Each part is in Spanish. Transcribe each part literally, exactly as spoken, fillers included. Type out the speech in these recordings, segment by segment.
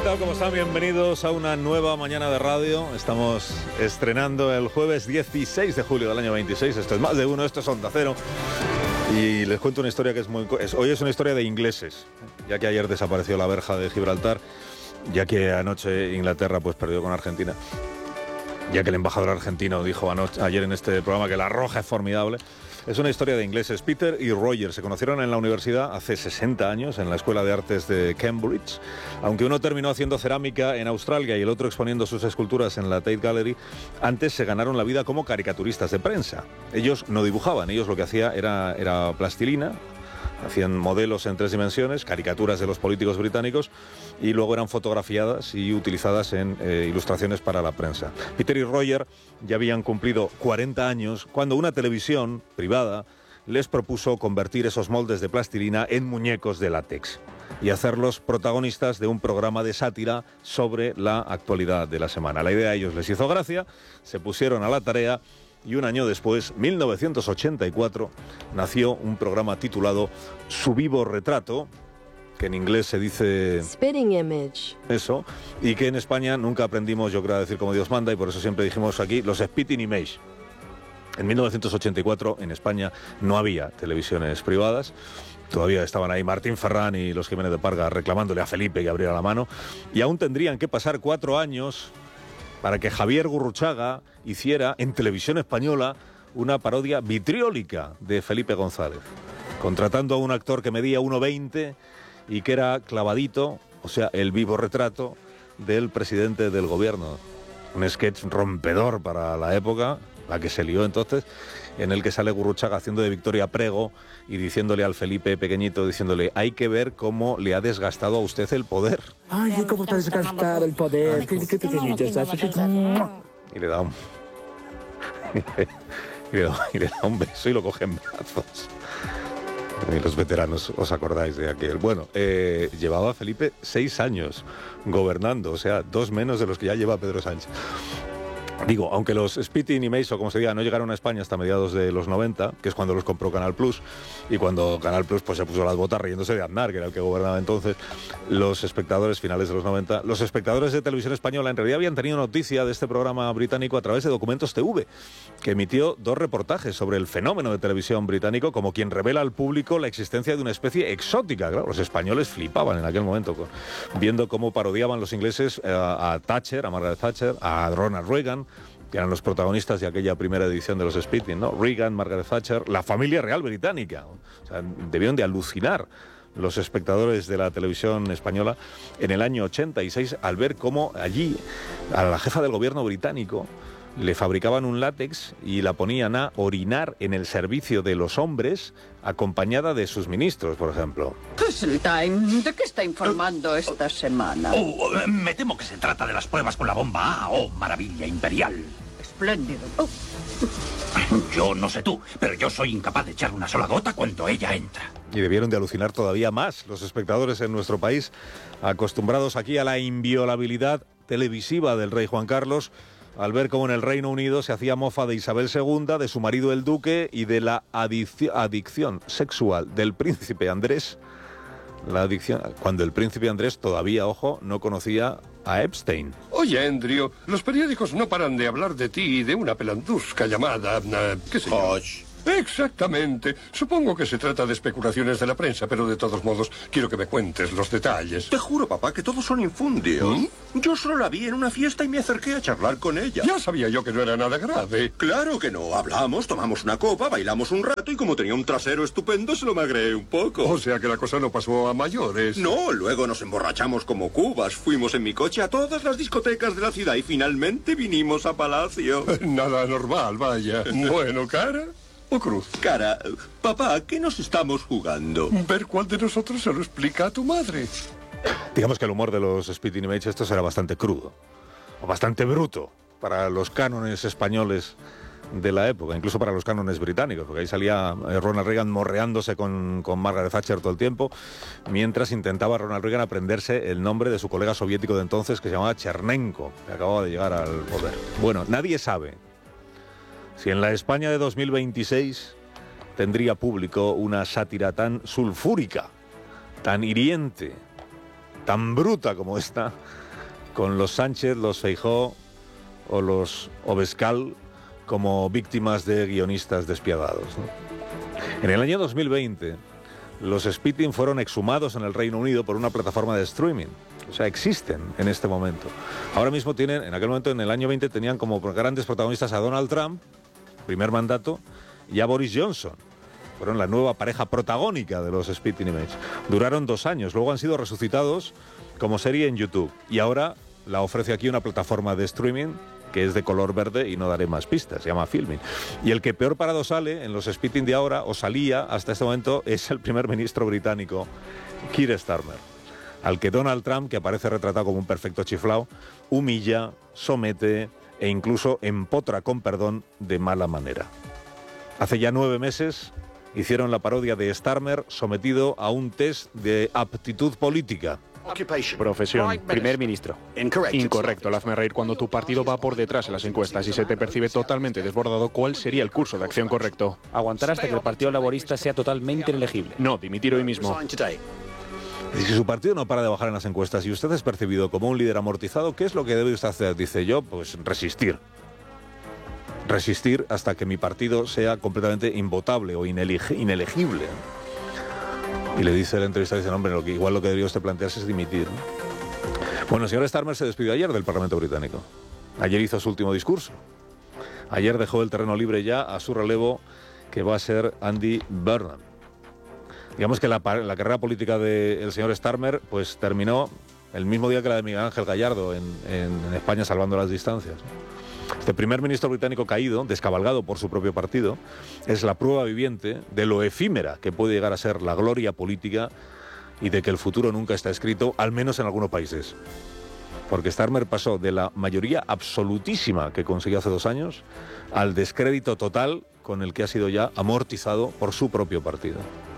tal? ¿Cómo están? Bienvenidos a una nueva mañana de radio. Estamos estrenando el jueves dieciséis de julio del año veintiséis. Esto es Más de Uno, esto es Onda Cero. Y les cuento una historia que es muy... Es, hoy es una historia de ingleses, ya que ayer desapareció la verja de Gibraltar, ya que anoche Inglaterra pues perdió con Argentina, ya que el embajador argentino dijo anoche, ayer en este programa que la roja es formidable. Es una historia de ingleses. Peter y Roger se conocieron en la universidad hace sesenta años, en la Escuela de Artes de Cambridge. Aunque uno terminó haciendo cerámica en Australia y el otro exponiendo sus esculturas en la Tate Gallery, antes se ganaron la vida como caricaturistas de prensa. Ellos no dibujaban, ellos lo que hacían era, era plastilina, hacían modelos en tres dimensiones, caricaturas de los políticos británicos, y luego eran fotografiadas y utilizadas en eh, ilustraciones para la prensa. Peter y Roger ya habían cumplido cuarenta años cuando una televisión privada les propuso convertir esos moldes de plastilina en muñecos de látex y hacerlos protagonistas de un programa de sátira sobre la actualidad de la semana. La idea a ellos les hizo gracia, se pusieron a la tarea y un año después, mil novecientos ochenta y cuatro, nació un programa titulado Su vivo retrato, que en inglés se dice... Spitting image. Eso, y que en España nunca aprendimos, yo creo, a decir como Dios manda, y por eso siempre dijimos aquí los spitting image. En mil novecientos ochenta y cuatro, en España, no había televisiones privadas. Todavía estaban ahí Martín Ferrán y los Jiménez de Parga reclamándole a Felipe que abriera la mano. Y aún tendrían que pasar cuatro años para que Javier Gurruchaga hiciera en Televisión Española una parodia vitriólica de Felipe González, contratando a un actor que medía uno veinte y que era clavadito, o sea, el vivo retrato del presidente del gobierno. Un sketch rompedor para la época, la que se lió entonces, en el que sale Gurruchaga haciendo de Victoria Prego y diciéndole al Felipe pequeñito, diciéndole, hay que ver cómo le ha desgastado a usted el poder. Ay, cómo te ha desgastado el poder, qué, qué pequeñito estás. Y le da un... y, le da, y le da un beso y lo coge en brazos. Y los veteranos os acordáis de aquel. Bueno, eh, llevaba Felipe seis años gobernando, o sea, dos menos de los que ya lleva Pedro Sánchez. Digo, aunque los Spitting Image, o como se diga, no llegaron a España hasta mediados de los noventa, que es cuando los compró Canal Plus, y cuando Canal Plus pues se puso las botas riéndose de Aznar, que era el que gobernaba entonces, los espectadores, finales de los noventa, los espectadores de Televisión Española en realidad habían tenido noticia de este programa británico a través de Documentos T V, que emitió dos reportajes sobre el fenómeno de televisión británico como quien revela al público la existencia de una especie exótica. Claro, los españoles flipaban en aquel momento, con, viendo cómo parodiaban los ingleses eh, a Thatcher, a Margaret Thatcher, a Ronald Reagan, que eran los protagonistas de aquella primera edición de los Spitting, ¿no? Reagan, Margaret Thatcher, la familia real británica. O sea, debieron de alucinar los espectadores de la televisión española en el año ochenta y seis al ver cómo allí a la jefa del gobierno británico le fabricaban un látex y la ponían a orinar en el servicio de los hombres acompañada de sus ministros, por ejemplo. Heseltine, ¿de qué está informando esta semana? Oh, me temo que se trata de las pruebas con la bomba A. Oh, maravilla imperial. Espléndido. Oh. Yo no sé tú, pero yo soy incapaz de echar una sola gota cuando ella entra. Y debieron de alucinar todavía más los espectadores en nuestro país, acostumbrados aquí a la inviolabilidad televisiva del rey Juan Carlos, al ver cómo en el Reino Unido se hacía mofa de Isabel segunda, de su marido el duque y de la adic- adicción sexual del príncipe Andrés. La adicción, cuando el príncipe Andrés todavía, ojo, no conocía a Epstein. Oye, Andrew, los periódicos no paran de hablar de ti y de una pelandusca llamada... Uh, ¿Qué sé yo? Hodge. Exactamente. Supongo que se trata de especulaciones de la prensa, pero de todos modos quiero que me cuentes los detalles. Te juro, papá, que todos son infundios. ¿Mm? Yo solo la vi en una fiesta y me acerqué a charlar con ella. Ya sabía yo que no era nada grave. Claro que no. Hablamos, tomamos una copa, bailamos un rato y como tenía un trasero estupendo se lo magreé un poco. O sea que la cosa no pasó a mayores. No, luego nos emborrachamos como cubas. Fuimos en mi coche a todas las discotecas de la ciudad y finalmente vinimos a Palacio. Nada normal, vaya. Bueno, cara... ¿O cruz? Cara, papá, ¿qué nos estamos jugando? Ver cuál de nosotros se lo explica a tu madre. Digamos que el humor de los Spitting Image estos era bastante crudo, o bastante bruto, para los cánones españoles de la época, incluso para los cánones británicos, porque ahí salía Ronald Reagan morreándose con, con Margaret Thatcher todo el tiempo, mientras intentaba Ronald Reagan aprenderse el nombre de su colega soviético de entonces, que se llamaba Chernenko, que acababa de llegar al poder. Bueno, nadie sabe si en la España de dos mil veintiséis tendría público una sátira tan sulfúrica, tan hiriente, tan bruta como esta, con los Sánchez, los Feijóo o los Obescal como víctimas de guionistas despiadados, ¿no? En el año dos mil veinte, los Spitting fueron exhumados en el Reino Unido por una plataforma de streaming. O sea, existen en este momento. Ahora mismo tienen, en aquel momento, en el año veinte, tenían como grandes protagonistas a Donald Trump, primer mandato, y a Boris Johnson. Fueron la nueva pareja protagónica de los Spitting Image. Duraron dos años, luego han sido resucitados como serie en YouTube. Y ahora la ofrece aquí una plataforma de streaming que es de color verde y no daré más pistas, se llama Filmin. Y el que peor parado sale en los Spitting de ahora, o salía hasta este momento, es el primer ministro británico, Keir Starmer, al que Donald Trump, que aparece retratado como un perfecto chiflao, humilla, somete e incluso empotra con perdón de mala manera. Hace ya nueve meses hicieron la parodia de Starmer sometido a un test de aptitud política. Profesión, primer ministro. Incorrecto, hazme reír. Cuando tu partido va por detrás en las encuestas y se te percibe totalmente desbordado, ¿cuál sería el curso de acción correcto? Aguantar hasta que el Partido Laborista sea totalmente inelegible. No, dimitir hoy mismo. Y si su partido no para de bajar en las encuestas y usted es percibido como un líder amortizado, ¿qué es lo que debe usted hacer? Dice yo, pues resistir. Resistir hasta que mi partido sea completamente invotable o inelegible. Y le dice el entrevistador, dice, no, hombre, lo que, igual lo que debería usted plantearse es dimitir, ¿no? Bueno, el señor Starmer se despidió ayer del Parlamento británico. Ayer hizo su último discurso. Ayer dejó el terreno libre ya a su relevo, que va a ser Andy Burnham. Digamos que la, la carrera política del señor Starmer pues terminó el mismo día que la de Miguel Ángel Gallardo en, en, en España, salvando las distancias. Este primer ministro británico caído, descabalgado por su propio partido, es la prueba viviente de lo efímera que puede llegar a ser la gloria política y de que el futuro nunca está escrito, al menos en algunos países. Porque Starmer pasó de la mayoría absolutísima que consiguió hace dos años al descrédito total con el que ha sido ya amortizado por su propio partido.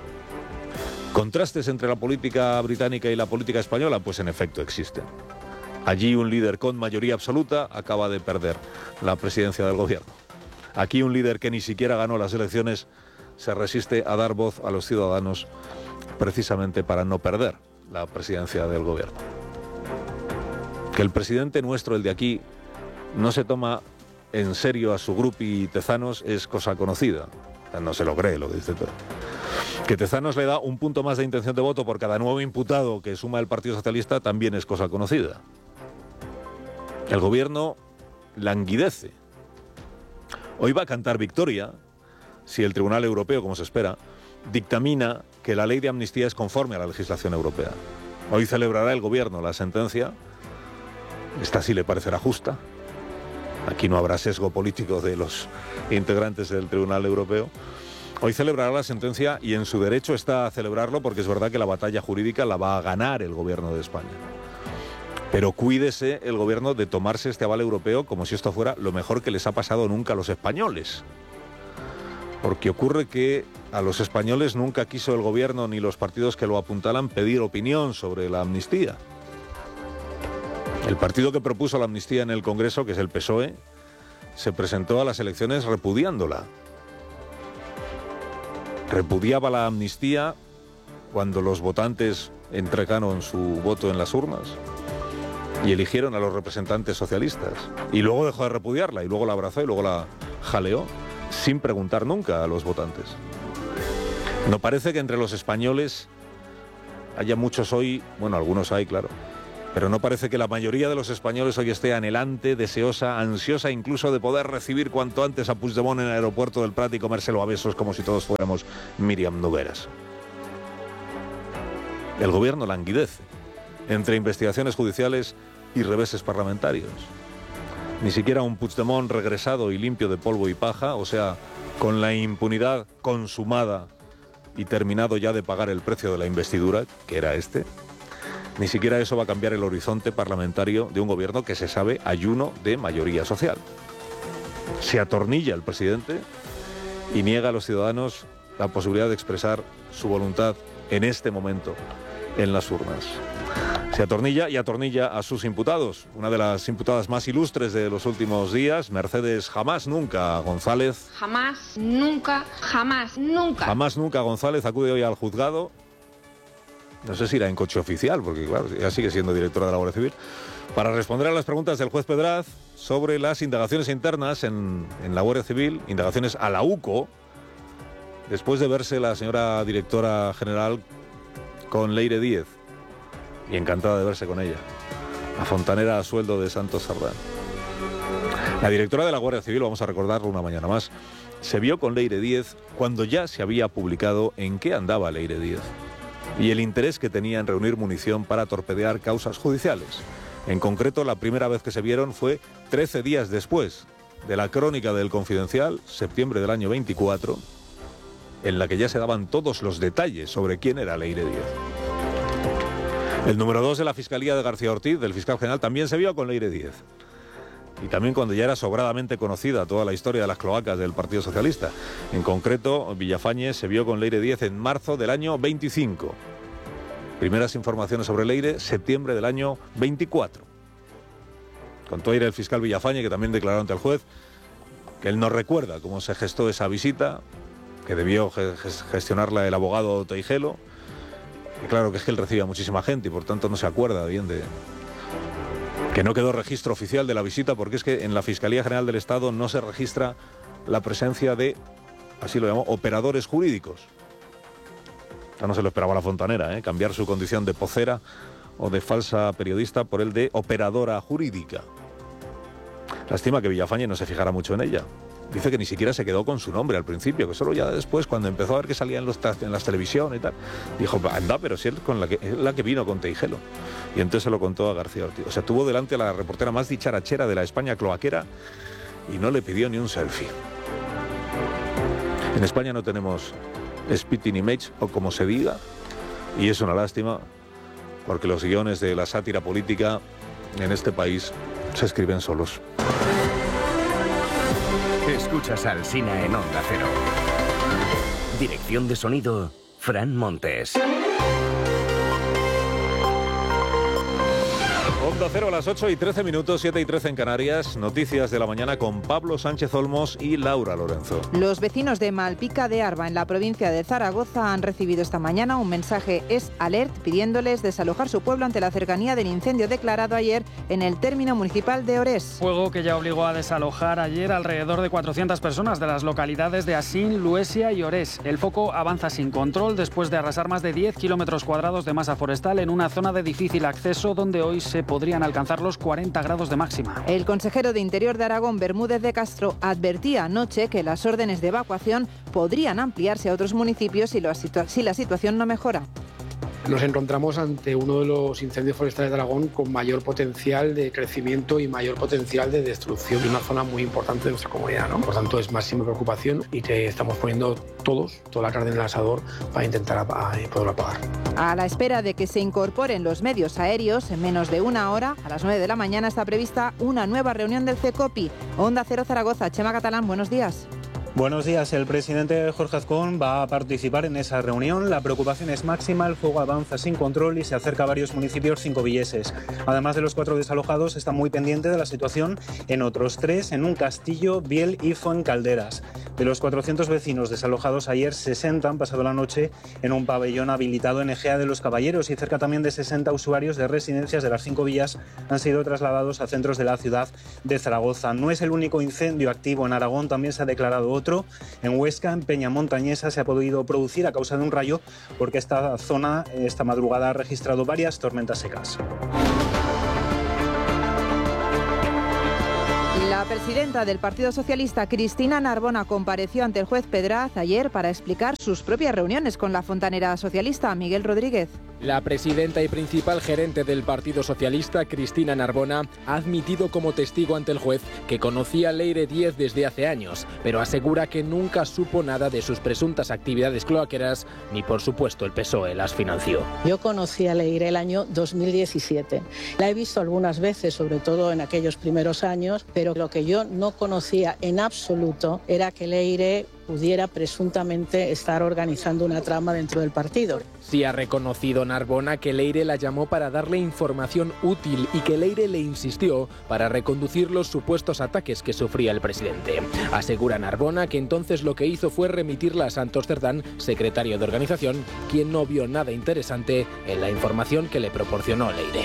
¿Contrastes entre la política británica y la política española? Pues en efecto existen. Allí un líder con mayoría absoluta acaba de perder la presidencia del gobierno. Aquí un líder que ni siquiera ganó las elecciones se resiste a dar voz a los ciudadanos precisamente para no perder la presidencia del gobierno. Que el presidente nuestro, el de aquí, no se toma en serio a su grupi Tezanos es cosa conocida. No se lo cree lo que dice, pero... Que Tezanos le da un punto más de intención de voto por cada nuevo imputado que suma el Partido Socialista también es cosa conocida. El gobierno languidece. Hoy va a cantar victoria si el Tribunal Europeo, como se espera, dictamina que la ley de amnistía es conforme a la legislación europea. Hoy celebrará el gobierno la sentencia. Esta sí le parecerá justa. Aquí no habrá sesgo político de los integrantes del Tribunal Europeo. Hoy celebrará la sentencia y en su derecho está a celebrarlo porque es verdad que la batalla jurídica la va a ganar el gobierno de España. Pero cuídese el gobierno de tomarse este aval europeo como si esto fuera lo mejor que les ha pasado nunca a los españoles. Porque ocurre que a los españoles nunca quiso el gobierno ni los partidos que lo apuntalan pedir opinión sobre la amnistía. El partido que propuso la amnistía en el Congreso, que es el P S O E, se presentó a las elecciones repudiándola. Repudiaba la amnistía cuando los votantes entregaron su voto en las urnas y eligieron a los representantes socialistas. Y luego dejó de repudiarla, y luego la abrazó y luego la jaleó, sin preguntar nunca a los votantes. No parece que entre los españoles haya muchos hoy, bueno, algunos hay, claro, pero no parece que la mayoría de los españoles hoy esté anhelante, deseosa, ansiosa incluso de poder recibir cuanto antes a Puigdemont en el aeropuerto del Prat y comérselo a besos como si todos fuéramos Míriam Nogueras. El gobierno languidece entre investigaciones judiciales y reveses parlamentarios. Ni siquiera un Puigdemont regresado y limpio de polvo y paja, o sea, con la impunidad consumada y terminado ya de pagar el precio de la investidura, que era este, ni siquiera eso va a cambiar el horizonte parlamentario de un gobierno que se sabe ayuno de mayoría social. Se atornilla el presidente y niega a los ciudadanos la posibilidad de expresar su voluntad en este momento en las urnas. Se atornilla y atornilla a sus imputados. Una de las imputadas más ilustres de los últimos días, Mercedes Jamás Nunca González. Jamás, nunca, jamás, nunca. Jamás Nunca González acude hoy al juzgado no sé si irá en coche oficial, porque claro, ya sigue siendo directora de la Guardia Civil, para responder a las preguntas del juez Pedraz sobre las indagaciones internas en, en la Guardia Civil, indagaciones a la U C O, después de verse la señora directora general con Leire Díez, y encantada de verse con ella, la fontanera a sueldo de Santos Sardán. La directora de la Guardia Civil, vamos a recordarlo una mañana más, se vio con Leire Díez cuando ya se había publicado en qué andaba Leire Díez y el interés que tenía en reunir munición para torpedear causas judiciales. En concreto, la primera vez que se vieron fue trece días después de la crónica del Confidencial, septiembre del año veinticuatro, en la que ya se daban todos los detalles sobre quién era Leire Díez. El número dos de la Fiscalía de García Ortiz, del fiscal general, también se vio con Leire Díez. Y también cuando ya era sobradamente conocida toda la historia de las cloacas del Partido Socialista. En concreto, Villafañe se vio con Leire Díez en marzo del año veinticinco. Primeras informaciones sobre Leire, septiembre del año veinticuatro. Contó ayer el fiscal Villafañe, que también declaró ante el juez, que él no recuerda cómo se gestó esa visita, que debió gestionarla el abogado Teijelo. Y claro que es que él recibe a muchísima gente y por tanto no se acuerda bien de... que no quedó registro oficial de la visita, porque es que en la Fiscalía General del Estado no se registra la presencia de, así lo llamó, operadores jurídicos. Ya no se lo esperaba la fontanera, ¿eh? Cambiar su condición de vocera o de falsa periodista por el de operadora jurídica. Lástima que Villafañe no se fijara mucho en ella. Dice que ni siquiera se quedó con su nombre al principio, que solo ya después, cuando empezó a ver que salía en, los, en las televisiones y tal, dijo, anda, pero si es con la que, es la que vino con Teijelo. Y entonces se lo contó a García Ortiz. O sea, tuvo delante a la reportera más dicharachera de la España cloaquera y no le pidió ni un selfie. En España no tenemos spitting image, o como se diga, y es una lástima, porque los guiones de la sátira política en este país se escriben solos. Escuchas a Alsina en Onda Cero. Dirección de sonido, Fran Montes. Onda Cero a las ocho y trece minutos, siete y trece en Canarias. Noticias de la mañana con Pablo Sánchez Olmos y Laura Lorenzo. Los vecinos de Malpica de Arba, en la provincia de Zaragoza, han recibido esta mañana un mensaje Es Alert pidiéndoles desalojar su pueblo ante la cercanía del incendio declarado ayer en el término municipal de Orés. Fuego que ya obligó a desalojar ayer alrededor de cuatrocientas personas de las localidades de Asín, Luesia y Orés. El foco avanza sin control después de arrasar más de diez kilómetros cuadrados de masa forestal en una zona de difícil acceso donde hoy se podrían alcanzar los cuarenta grados de máxima. El consejero de Interior de Aragón, Bermúdez de Castro, advertía anoche que las órdenes de evacuación podrían ampliarse a otros municipios si, lo, si la situación no mejora. Nos encontramos ante uno de los incendios forestales de Aragón con mayor potencial de crecimiento y mayor potencial de destrucción de una zona muy importante de nuestra comunidad, ¿no? Por tanto, es máxima preocupación y que estamos poniendo todos, toda la carne en el asador para intentar poderlo apagar. A la espera de que se incorporen los medios aéreos, en menos de una hora, a las nueve de la mañana, está prevista una nueva reunión del CECOPI. Onda Cero Zaragoza, Chema Catalán, buenos días. Buenos días. El presidente Jorge Azcón va a participar en esa reunión. La preocupación es máxima, el fuego avanza sin control y se acerca a varios municipios cincovilleses. Además de los cuatro desalojados, está muy pendiente de la situación en otros tres, en un Castillo, Biel y Fuencalderas. De los cuatrocientos vecinos desalojados ayer, sesenta han pasado la noche en un pabellón habilitado en Egea de los Caballeros y cerca también de sesenta usuarios de residencias de las cinco villas han sido trasladados a centros de la ciudad de Zaragoza. No es el único incendio activo en Aragón, también se ha declarado otro. Otro, en Huesca, en Peñamontañesa, se ha podido producir a causa de un rayo porque esta zona esta madrugada ha registrado varias tormentas secas. La presidenta del Partido Socialista, Cristina Narbona, compareció ante el juez Pedraz ayer para explicar sus propias reuniones con la fontanera socialista, Miguel Rodríguez. La presidenta y principal gerente del Partido Socialista, Cristina Narbona, ha admitido como testigo ante el juez que conocía a Leire Díez desde hace años, pero asegura que nunca supo nada de sus presuntas actividades cloaqueras, ni por supuesto el P S O E las financió. Yo conocí a Leire el año dos mil diecisiete. La he visto algunas veces, sobre todo en aquellos primeros años, pero lo que yo no conocía en absoluto era que Leire pudiera presuntamente estar organizando una trama dentro del partido. Sí ha reconocido Narbona que Leire la llamó para darle información útil y que Leire le insistió para reconducir los supuestos ataques que sufría el presidente. Asegura Narbona que entonces lo que hizo fue remitirla a Santos Cerdán, secretario de organización, quien no vio nada interesante en la información que le proporcionó Leire.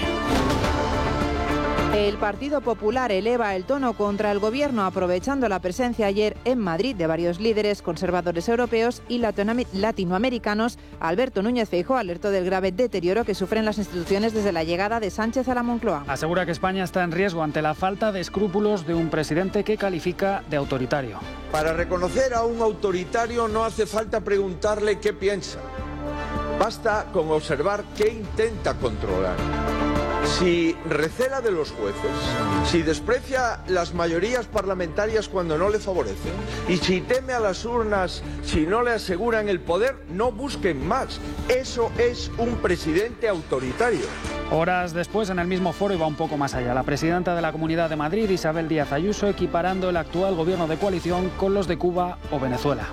El Partido Popular eleva el tono contra el gobierno aprovechando la presencia ayer en Madrid de varios líderes conservadores europeos y latinoamericanos. Alberto Núñez Feijóo alertó del grave deterioro que sufren las instituciones desde la llegada de Sánchez a la Moncloa. Asegura que España está en riesgo ante la falta de escrúpulos de un presidente que califica de autoritario. Para reconocer a un autoritario no hace falta preguntarle qué piensa. Basta con observar qué intenta controlar. Si recela de los jueces, si desprecia las mayorías parlamentarias cuando no le favorecen, y si teme a las urnas si no le aseguran el poder, no busquen más. Eso es un presidente autoritario. Horas después, en el mismo foro iba un poco más allá. La presidenta de la Comunidad de Madrid, Isabel Díaz Ayuso, equiparando el actual gobierno de coalición con los de Cuba o Venezuela.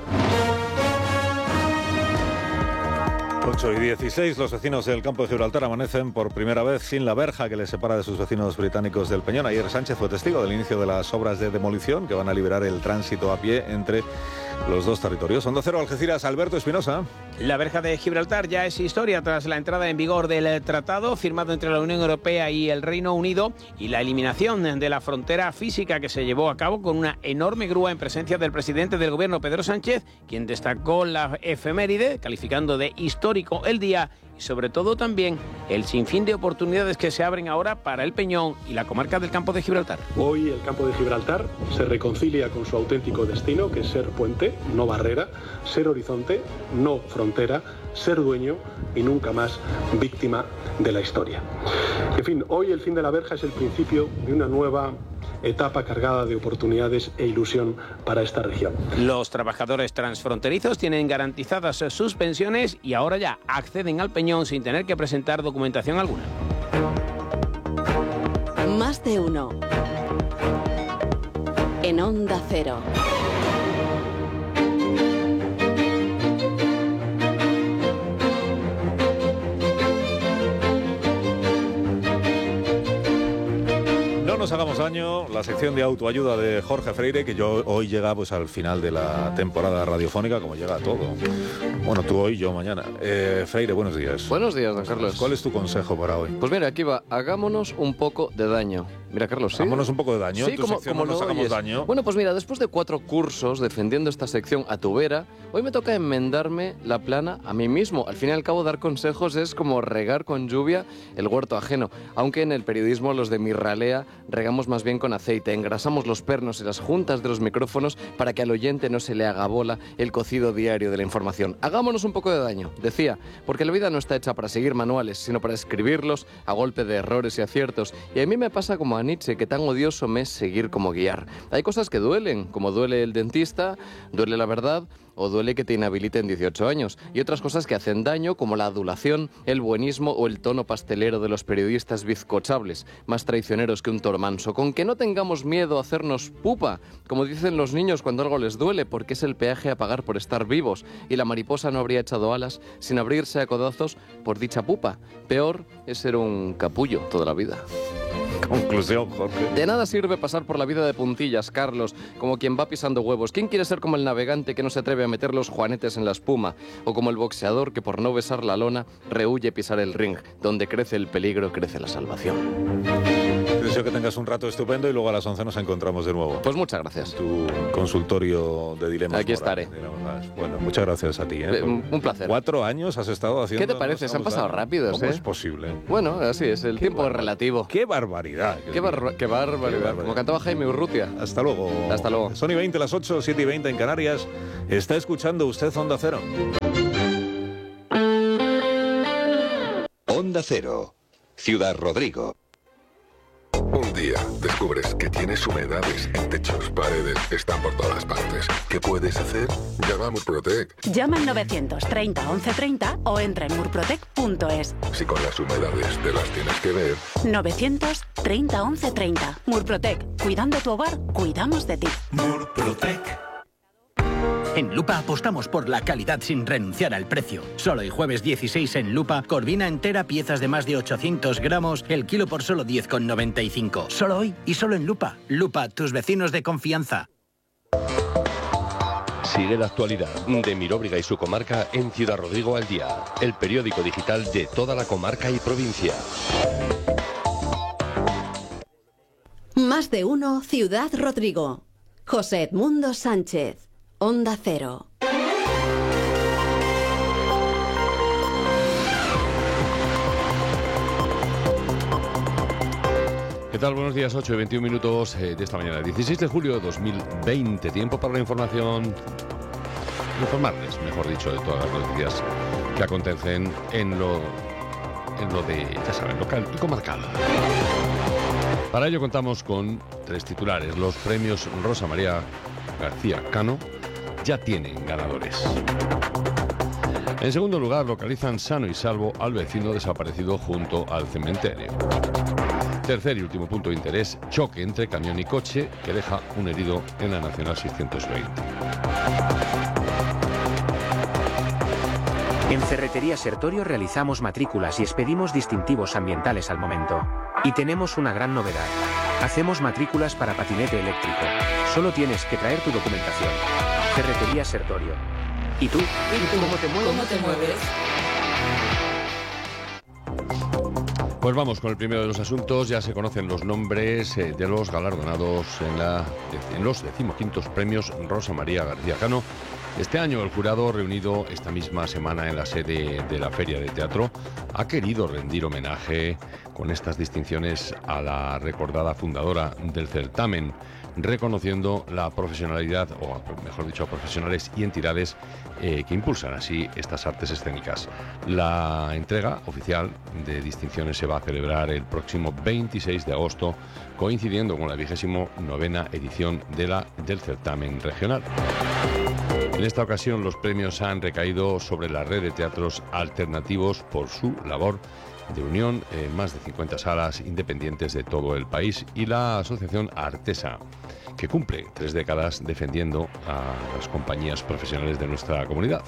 ocho y dieciséis, los vecinos del campo de Gibraltar amanecen por primera vez sin la verja que les separa de sus vecinos británicos del Peñón. Ayer Sánchez fue testigo del inicio de las obras de demolición que van a liberar el tránsito a pie entre los dos territorios. Onda Cero, Algeciras, Alberto Espinosa. La verja de Gibraltar ya es historia tras la entrada en vigor del tratado firmado entre la Unión Europea y el Reino Unido y la eliminación de la frontera física que se llevó a cabo con una enorme grúa en presencia del presidente del gobierno, Pedro Sánchez, quien destacó la efeméride, calificando de histórico el día y sobre todo también el sinfín de oportunidades que se abren ahora para el Peñón y la comarca del campo de Gibraltar. Hoy el campo de Gibraltar se reconcilia con su auténtico destino, que es ser puente, no barrera, ser horizonte, no frontera, ser dueño y nunca más víctima de la historia. En fin, hoy el fin de la verja es el principio de una nueva etapa cargada de oportunidades e ilusión para esta región. Los trabajadores transfronterizos tienen garantizadas sus pensiones y ahora ya acceden al Peñón sin tener que presentar documentación alguna. Más de uno. En Onda Cero. Nos hagamos daño, la sección de autoayuda de Jorge Freire, que yo hoy llega pues al final de la temporada radiofónica, como llega todo. Bueno, tú hoy, yo mañana. Eh, Freire, buenos días. Buenos días, don Carlos. ¿Cuál es tu consejo para hoy? Pues mira, aquí va, hagámonos un poco de daño. Mira, Carlos, ¿sí? Hagámonos un poco de daño. Sí, como, como nos lo hagamos oyes. daño. Bueno, pues mira, después de cuatro cursos defendiendo esta sección a tu vera, hoy me toca enmendarme la plana a mí mismo. Al fin y al cabo, dar consejos es como regar con lluvia el huerto ajeno. Aunque en el periodismo los de mi ralea regamos más bien con aceite, engrasamos los pernos y las juntas de los micrófonos para que al oyente no se le haga bola el cocido diario de la información. Hagámonos un poco de daño, decía, porque la vida no está hecha para seguir manuales, sino para escribirlos a golpe de errores y aciertos. Y a mí me pasa como a Nietzsche, que tan odioso me es seguir como guiar. Hay cosas que duelen, como duele el dentista, duele la verdad, o duele que te inhabiliten dieciocho años, y otras cosas que hacen daño, como la adulación, el buenismo o el tono pastelero de los periodistas bizcochables, más traicioneros que un toro manso. Con que no tengamos miedo a hacernos pupa, como dicen los niños cuando algo les duele, porque es el peaje a pagar por estar vivos, y la mariposa no habría echado alas sin abrirse a codazos por dicha pupa. Peor es ser un capullo toda la vida. Conclusión, Jorge. De nada sirve pasar por la vida de puntillas, Carlos, como quien va pisando huevos. ¿Quién quiere ser como el navegante que no se atreve a meter los juanetes en la espuma? O como el boxeador que por no besar la lona rehuye pisar el ring. Donde crece el peligro, crece la salvación. Te deseo que tengas un rato estupendo y luego a las once nos encontramos de nuevo. Pues muchas gracias. Tu consultorio de dilemas. Aquí morales, estaré. Digamos. Bueno, muchas gracias a ti. ¿eh? Un placer. Cuatro años has estado haciendo... ¿Qué te parece? Se han pasado rápidos, ¿Cómo ¿eh? es posible? Bueno, así es, el tiempo es relativo. ¡Qué barbaridad! ¡Qué, bar qué, barbaridad. qué barbaridad! Como cantaba Jaime Urrutia. Hasta luego. Hasta luego. Son y veinte, las ocho, siete y veinte en Canarias. Está escuchando usted Onda Cero. Onda Cero, Ciudad Rodrigo. Un día descubres que tienes humedades en techos, paredes, están por todas partes. ¿Qué puedes hacer? Llama a Murprotec. Llama al novecientos treinta once treinta o entra en murprotec punto es. Si con las humedades te las tienes que ver. novecientos treinta once treinta. Murprotec. Cuidando tu hogar, cuidamos de ti. Murprotec. En Lupa apostamos por la calidad sin renunciar al precio. Solo el jueves dieciséis en Lupa, corvina entera, piezas de más de ochocientos gramos, el kilo por solo diez con noventa y cinco. Solo hoy y solo en Lupa. Lupa, tus vecinos de confianza. Sigue la actualidad de Miróbriga y su comarca en Ciudad Rodrigo al día, el periódico digital de toda la comarca y provincia. Más de uno, Ciudad Rodrigo. José Edmundo Sánchez, Onda Cero. ¿Qué tal? Buenos días, ocho y veintiún minutos de esta mañana, dieciséis de julio de dos mil veinte. Tiempo para la información, informarles, mejor dicho, de todas las noticias que acontecen en lo, en lo de, ya saben, local y comarcal. Para ello contamos con tres titulares. Los premios Rosa María García Cano ya tienen ganadores. En segundo lugar, localizan sano y salvo al vecino desaparecido junto al cementerio. Tercer y último punto de interés, choque entre camión y coche que deja un herido en la Nacional seiscientos veinte. En Ferretería Sertorio realizamos matrículas y expedimos distintivos ambientales al momento. Y tenemos una gran novedad. Hacemos matrículas para patinete eléctrico. Solo tienes que traer tu documentación. Ferretería Sertorio. ¿Y tú? ¿Y tú cómo te mueves? ¿Cómo te mueves? Pues vamos con el primero de los asuntos. Ya se conocen los nombres eh, de los galardonados en, la, en los decimoquintos premios Rosa María García Cano. Este año el jurado, reunido esta misma semana en la sede de la Feria de Teatro, ha querido rendir homenaje con estas distinciones a la recordada fundadora del certamen, reconociendo la profesionalidad, o mejor dicho, a profesionales y entidades eh, que impulsan así estas artes escénicas. La entrega oficial de distinciones se va a celebrar el próximo veintiséis de agosto, coincidiendo con la vigésimo novena edición de la, del certamen regional. En esta ocasión los premios han recaído sobre la red de teatros alternativos por su labor de unión en más de cincuenta salas independientes de todo el país y la asociación Artesa, que cumple tres décadas defendiendo a las compañías profesionales de nuestra comunidad.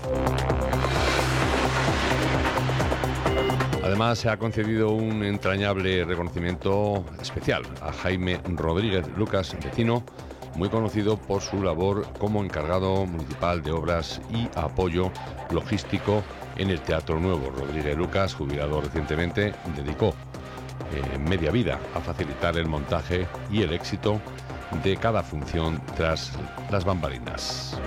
Además, se ha concedido un entrañable reconocimiento especial a Jaime Rodríguez Lucas, vecino, muy conocido por su labor como encargado municipal de obras y apoyo logístico en el Teatro Nuevo. Rodríguez Lucas, jubilado recientemente, dedicó eh, media vida a facilitar el montaje y el éxito de cada función tras las bambalinas.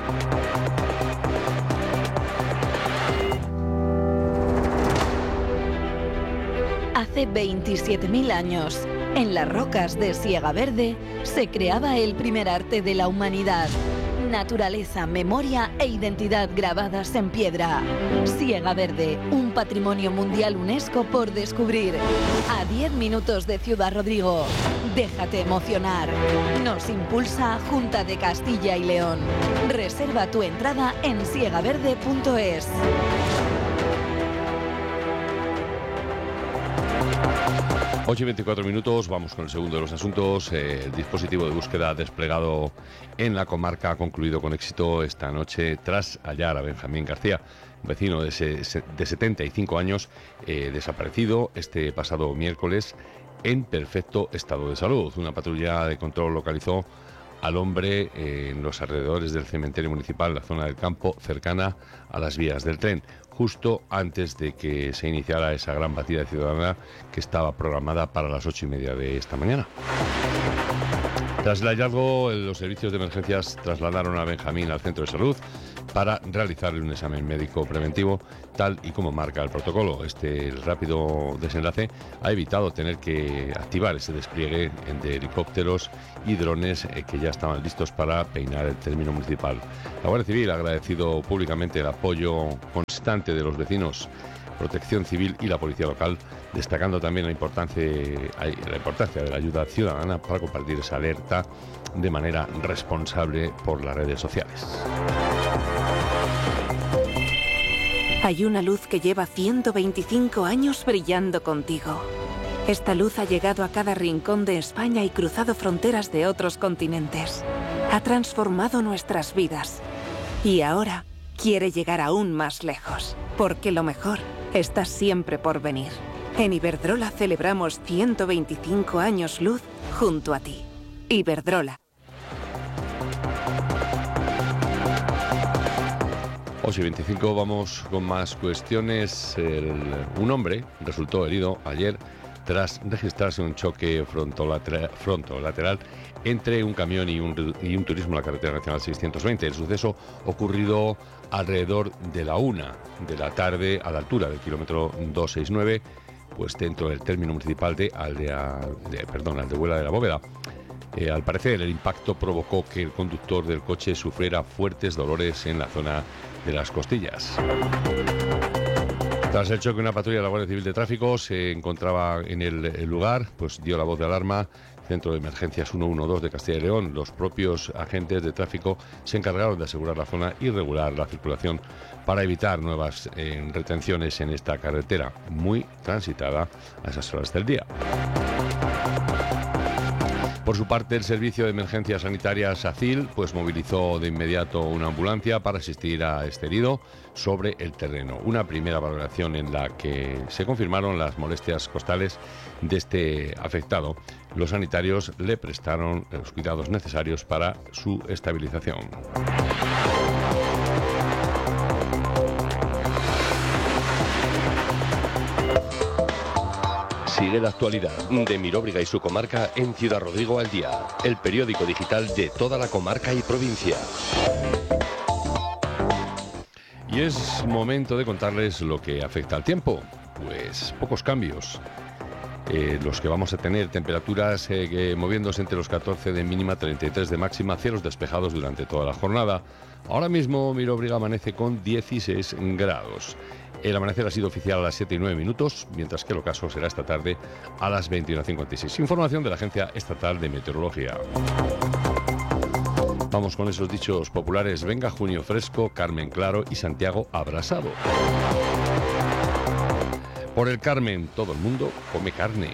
Hace veintisiete mil años, en las rocas de Siega Verde, se creaba el primer arte de la humanidad. Naturaleza, memoria e identidad grabadas en piedra. Siega Verde, un patrimonio mundial UNESCO por descubrir. A diez minutos de Ciudad Rodrigo. Déjate emocionar. Nos impulsa Junta de Castilla y León. Reserva tu entrada en siega verde punto es. ocho y veinticuatro minutos, vamos con el segundo de los asuntos. Eh, el dispositivo de búsqueda desplegado en la comarca ha concluido con éxito esta noche tras hallar a Benjamín García, vecino de, se, de setenta y cinco años, eh, desaparecido este pasado miércoles en perfecto estado de salud. Una patrulla de control localizó al hombre eh, en los alrededores del cementerio municipal, la zona del campo cercana a las vías del tren, justo antes de que se iniciara esa gran batida ciudadana que estaba programada para las ocho y media de esta mañana. Tras el hallazgo, los servicios de emergencias trasladaron a Benjamín al centro de salud para realizarle un examen médico preventivo, tal y como marca el protocolo. Este rápido desenlace ha evitado tener que activar ese despliegue de helicópteros y drones eh, que ya estaban listos para peinar el término municipal. La Guardia Civil ha agradecido públicamente el apoyo constante de los vecinos, Protección Civil y la Policía Local, destacando también la importancia, la importancia de la ayuda ciudadana para compartir esa alerta de manera responsable por las redes sociales. Hay una luz que lleva ciento veinticinco años brillando contigo. Esta luz ha llegado a cada rincón de España y cruzado fronteras de otros continentes. Ha transformado nuestras vidas. Y ahora quiere llegar aún más lejos, porque lo mejor está siempre por venir. En Iberdrola celebramos ciento veinticinco años luz junto a ti. Iberdrola. ocho y veinticinco, vamos con más cuestiones. El, un hombre resultó herido ayer tras registrarse un choque frontolateral, frontolateral entre un camión y un, y un turismo en la carretera nacional seiscientos veinte. El suceso ocurrido alrededor de la una de la tarde a la altura del kilómetro doscientos sesenta y nueve, pues dentro del término municipal de Aldea, de, perdón, Aldehuela de la Bóveda. Eh, al parecer, el impacto provocó que el conductor del coche sufriera fuertes dolores en la zona de las costillas. Tras el choque, una patrulla de la Guardia Civil de Tráfico se encontraba en el, el lugar, pues dio la voz de alarma. Centro de Emergencias ciento doce de Castilla y León. Los propios agentes de tráfico se encargaron de asegurar la zona y regular la circulación para evitar nuevas eh, retenciones en esta carretera, muy transitada a esas horas del día. Por su parte, el Servicio de Emergencias Sanitarias SACIL pues movilizó de inmediato una ambulancia para asistir a este herido sobre el terreno. Una primera valoración en la que se confirmaron las molestias costales de este afectado. Los sanitarios le prestaron los cuidados necesarios para su estabilización. Sigue la actualidad de Miróbriga y su comarca en Ciudad Rodrigo al día, el periódico digital de toda la comarca y provincia. Y es momento de contarles lo que afecta al tiempo. Pues pocos cambios. Eh, los que vamos a tener temperaturas eh, que, moviéndose entre los catorce de mínima, treinta y tres de máxima, cielos despejados durante toda la jornada. Ahora mismo Miróbriga amanece con dieciséis grados. El amanecer ha sido oficial a las siete y nueve minutos, mientras que el ocaso será esta tarde a las veintiuna cincuenta y seis. Información de la Agencia Estatal de Meteorología. Vamos con esos dichos populares. Venga junio fresco, Carmen claro y Santiago abrasado. Por el Carmen, todo el mundo come carne.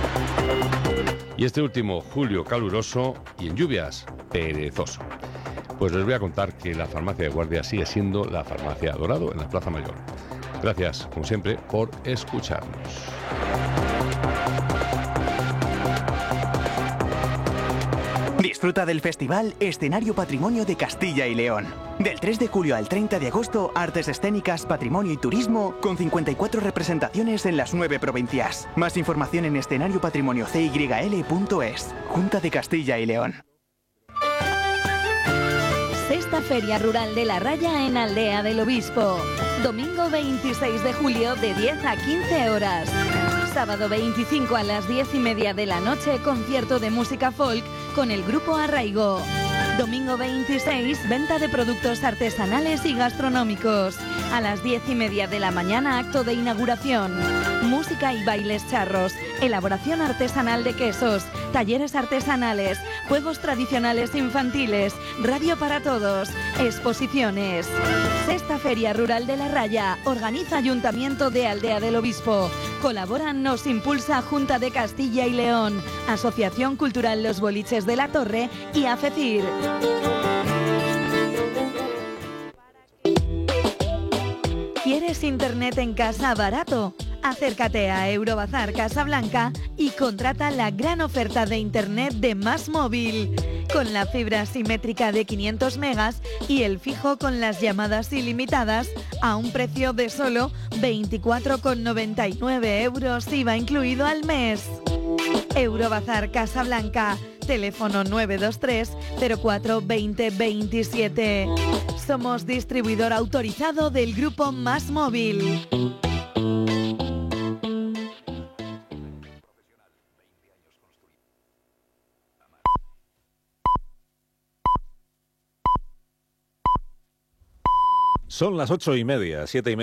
Y este último, julio caluroso y en lluvias, perezoso. Pues les voy a contar que la farmacia de guardia sigue siendo la farmacia Dorado en la Plaza Mayor. Gracias, como siempre, por escucharnos. Disfruta del festival Escenario Patrimonio de Castilla y León. Del tres de julio al treinta de agosto, artes escénicas, patrimonio y turismo, con cincuenta y cuatro representaciones en las nueve provincias. Más información en escenario patrimonio c y l punto es. Junta de Castilla y León. Sexta Feria Rural de la Raya en Aldea del Obispo. Domingo veintiséis de julio de diez a quince horas. Sábado veinticinco a las diez y media de la noche, concierto de música folk con el grupo Arraigo. Domingo veintiséis, venta de productos artesanales y gastronómicos. A las diez y media de la mañana, acto de inauguración. Música y bailes charros, elaboración artesanal de quesos, talleres artesanales, juegos tradicionales infantiles, radio para todos, exposiciones. Sexta Feria Rural de la Raya, organiza Ayuntamiento de Aldea del Obispo. Colaboran Nos Impulsa Junta de Castilla y León, Asociación Cultural Los Boliches de la Torre y AFECIR. ¿Quieres internet en casa barato? Acércate a Eurobazar Casablanca y contrata la gran oferta de internet de Más Móvil. Con la fibra simétrica de quinientos megas y el fijo con las llamadas ilimitadas a un precio de solo veinticuatro con noventa y nueve euros I V A incluido al mes. Eurobazar Casablanca, teléfono nueve dos tres cero cuatro veinte veintisiete. Somos distribuidor autorizado del grupo Más Móvil. Son las ocho y media, siete y media.